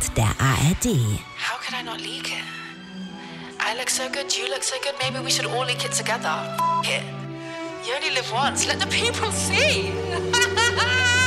der ARD. How could I not leak it? I look so good, you look so good, maybe we should all leak it together. F it. You only live once, let the people see.